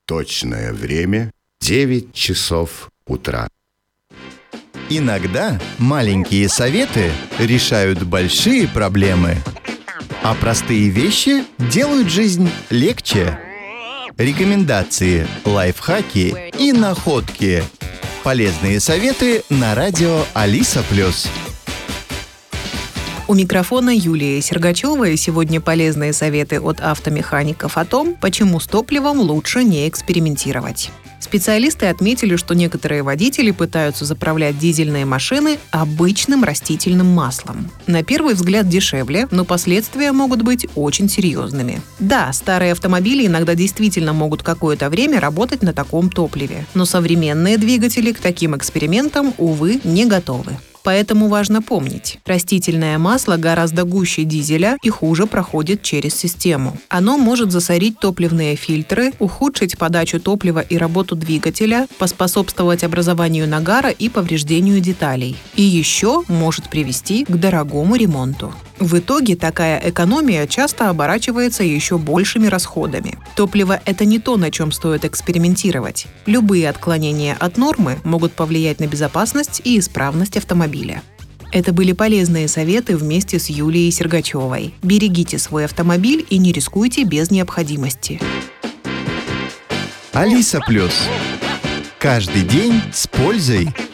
Точное время 9 часов утра. Иногда маленькие советы решают большие проблемы, а простые вещи делают жизнь легче. Рекомендации, лайфхаки и находки. Полезные советы на радио Алиса+. У микрофона Юлия Сергачева, и сегодня полезные советы от автомехаников о том, почему с топливом лучше не экспериментировать. Специалисты отметили, что некоторые водители пытаются заправлять дизельные машины обычным растительным маслом. На первый взгляд дешевле, но последствия могут быть очень серьезными. Да, старые автомобили иногда действительно могут какое-то время работать на таком топливе, но современные двигатели к таким экспериментам, увы, не готовы. Поэтому важно помнить, растительное масло гораздо гуще дизеля и хуже проходит через систему. Оно может засорить топливные фильтры, ухудшить подачу топлива и работу двигателя, поспособствовать образованию нагара и повреждению деталей. И еще может привести к дорогому ремонту. В итоге такая экономия часто оборачивается еще большими расходами. Топливо – это не то, на чем стоит экспериментировать. Любые отклонения от нормы могут повлиять на безопасность и исправность автомобиля. Это были полезные советы вместе с Юлией Сергачевой. Берегите свой автомобиль и не рискуйте без необходимости. Алиса+. Каждый день с пользой.